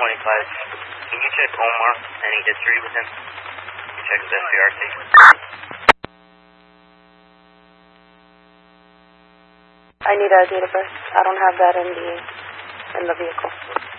Can you check Omar, any history with him? Check his SCR station. I need a date of birth. I don't have that in the vehicle.